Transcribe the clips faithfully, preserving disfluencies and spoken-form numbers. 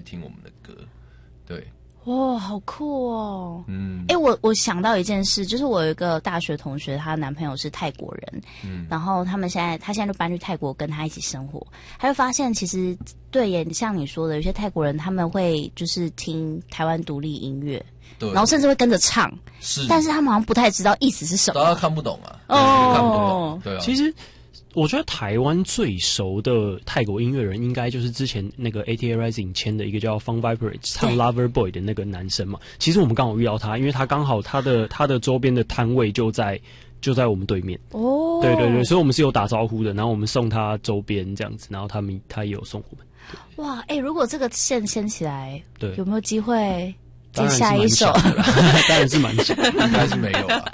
听我们的歌，对。 哇，好酷哦！ 嗯， 哎、欸，我我想到一件事，就是我有一个大学同学，她男朋友是泰国人，嗯，然后他们现在，他现在就搬去泰国跟他一起生活，他就发现其实对耶，像你说的，有些泰国人他们会就是听台湾独立音乐，对，然后甚至会跟着唱，是，但是他们好像不太知道意思是什么， 大家看不懂啊， 哦， 看不懂，对啊， 其实。我觉得台湾最熟的泰国音乐人，应该就是之前那个 A T A Rising 签的一个叫 Fun Vibrate 唱 Lover Boy 的那个男生嘛。其实我们刚好遇到他，因为他刚好他的他的周边的摊位就在就在我们对面。哦，对对对，所以我们是有打招呼的，然后我们送他周边这样子，然后他们他也有送我们。 哇，哎、欸，如果这个线牵起来， 对， 有没有机会？ 当然下一首， 当然是蛮想， 应该是没有啊。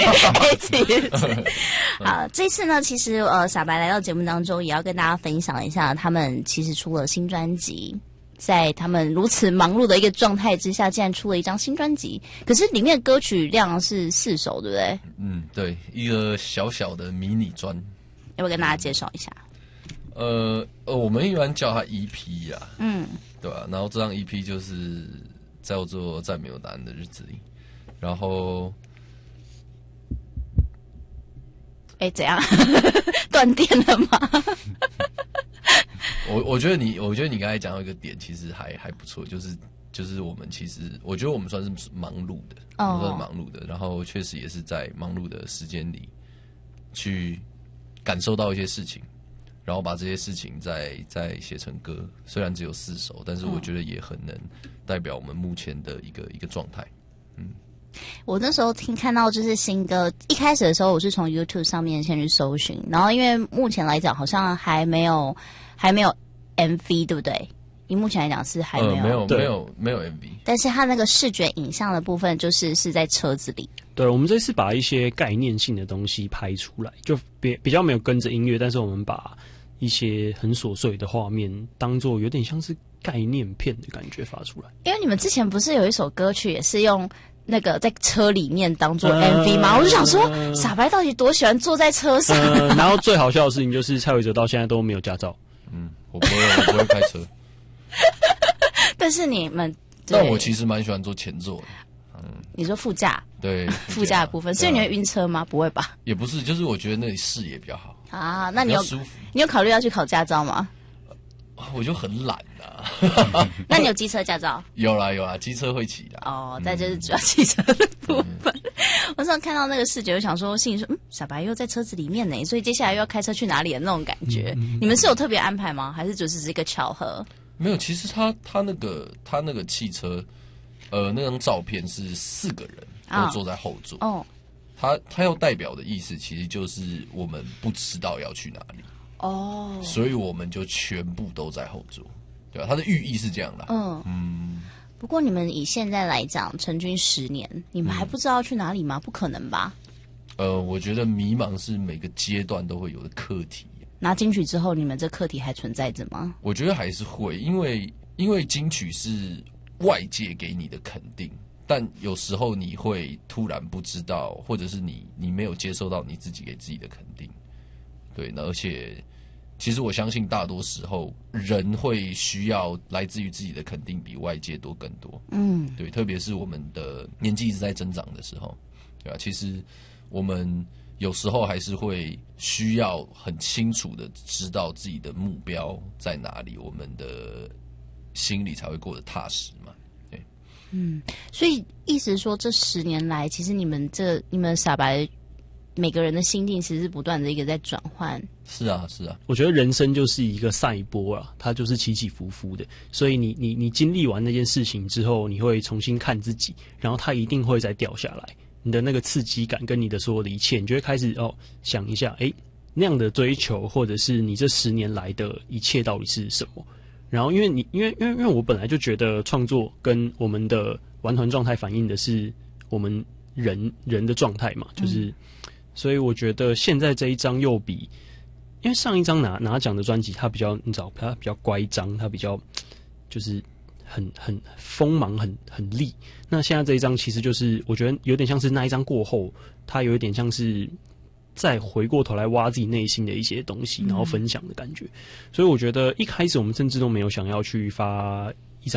好，这次呢，其实呃，傻白来到节目当中，也要跟大家分享一下，他们其实出了新专辑，在他们如此忙碌的一个状态之下，竟然出了一张新专辑。可是里面的歌曲量是四首，对不对？ 嗯，对，一个小小的迷你专， 要不要跟大家介绍一下？ 呃呃，我们一般叫它 E P 啊， 嗯， 对吧、啊？然后这张 E P 就是叫做在没有答案的日子里，然后， 哎，怎样？断电了吗？ 我我觉得你，我觉得你刚才讲到一个点，其实还还不错，就是就是我们其实，我觉得我们算是忙碌的，我们算是忙碌的，然后确实也是在忙碌的时间里去感受到一些事情。然后把这些事情再再写成歌，虽然只有四首，但是我觉得也很能代表我们目前的一个一个状态。嗯， 我那时候听看到就是新歌，一开始的时候我是从 YouTube 上面先去搜寻，然后因为目前来讲好像还没有还没有 M V， 对不对？以目前来讲是还没有、 呃、没有没有没有 M V， 但是它那个视觉影像的部分就是是在车子里。 对，我们这次把一些概念性的东西拍出来，就比比较没有跟着音乐，但是我们把一些很琐碎的画面当做有点像是概念片的感觉发出来。 因为你们之前不是有一首歌曲也是用那个在车里面当做 M V 吗、呃、我就想说、呃、傻白到底多喜欢坐在车上、 呃、然后最好笑的事情就是蔡伟哲到现在都没有驾照。 嗯，我不会我不会开车但是你们但我其实蛮喜欢坐前座的。 嗯，你说副驾？ 对， 副驾的部分，所以你会晕车吗？不会吧？ 也不是，就是我觉得那里视野比较好啊。那你有舒服？ 你有考虑要去考驾照吗？ 我就很懒啊。 那你有机车驾照？ 有啦有啦，机车会骑的。 哦，再就是主要汽车的部分。嗯、我上看到那个视觉，我想说，心里说，嗯，傻白又在车子里面呢，所以接下来又要开车去哪里的那种感觉。嗯嗯、你们是有特别安排吗？还是只是一个巧合？ 没有，其实他他那个他那个汽车。呃，那张照片是四个人都坐在后座。哦，他他要代表的意思其实就是我们不知道要去哪里。哦，所以我们就全部都在后座，对吧、啊？他的寓意是这样的。嗯嗯。 不过你们以现在来讲，成军十年，你们还不知道要去哪里吗？嗯、不可能吧？ 呃，我觉得迷茫是每个阶段都会有的课题。 拿金曲之后，你们这课题还存在着吗？ 我觉得还是会，因为因为金曲是外界给你的肯定，但有时候你会突然不知道，或者是你你没有接受到你自己给自己的肯定。对，那而且其实我相信大多时候人会需要来自于自己的肯定比外界多更多。嗯，对，特别是我们的年纪一直在增长的时候，对吧、啊？其实我们有时候还是会需要很清楚的知道自己的目标在哪里，我们的心里才会过得踏实嘛。对， 嗯，所以意思说，这十年来，其实你们这你们傻白每个人的心境，其实是不断的一个在转换。 是啊，是啊， 我觉得人生就是一个赛波啊，它就是起起伏伏的。所以你你你经历完那件事情之后，你会重新看自己，然后它一定会再掉下来。你的那个刺激感跟你的所有的一切，你就会开始哦想一下，哎，那样的追求，或者是你这十年来的一切到底是什么？然后因为你因为因为因为我本来就觉得创作跟我们的玩团状态反映的是我们人人的状态嘛，就是、嗯、所以我觉得现在这一张又比因为上一张拿拿奖的专辑，它比较你知道，它比较乖张，它比较就是很很锋芒，很很利。那现在这一张其实就是我觉得有点像是那一张过后，它有一点像是再回过头来挖自己内心的一些东西，然后分享的感觉。嗯、所以我觉得一开始我们甚至都没有想要去发